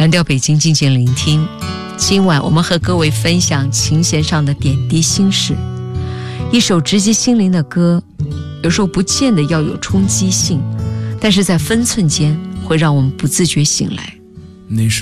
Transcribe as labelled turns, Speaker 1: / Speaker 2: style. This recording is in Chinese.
Speaker 1: 蓝调北京，静静聆听。今晚我们和各位分享琴弦上的点滴心事。一首直击心灵的歌，有时候不见得要有冲击性，但是在分寸间会让我们不自觉醒来。
Speaker 2: 你是